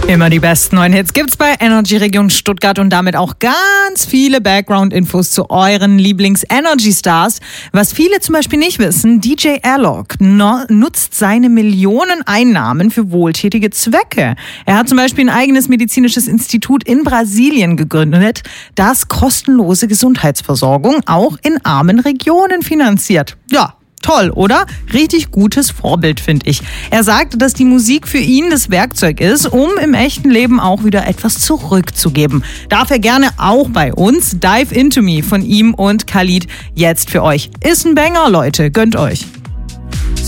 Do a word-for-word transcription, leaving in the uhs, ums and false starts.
Immer die besten neuen Hits gibt's bei Energy Region Stuttgart und damit auch ganz viele Background-Infos zu euren Lieblings-Energy-Stars. Was viele zum Beispiel nicht wissen, D J Alok no, nutzt seine Millionen Einnahmen für wohltätige Zwecke. Er hat zum Beispiel ein eigenes medizinisches Institut in Brasilien gegründet, das kostenlose Gesundheitsversorgung auch in armen Regionen finanziert. Ja. Toll, oder? Richtig gutes Vorbild, finde ich. Er sagt, dass die Musik für ihn das Werkzeug ist, um im echten Leben auch wieder etwas zurückzugeben. Darf er gerne auch bei uns. Dive Into Me von ihm und Khalid jetzt für euch. Ist ein Banger, Leute. Gönnt euch.